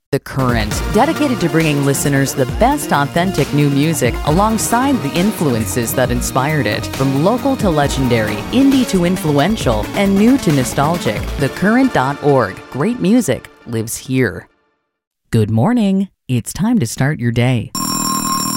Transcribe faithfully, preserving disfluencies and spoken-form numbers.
The Current, dedicated to bringing listeners the best authentic new music alongside the influences that inspired it. From local to legendary, indie to influential, and new to nostalgic, the current dot org. Great music lives here. Good morning. It's time to start your day.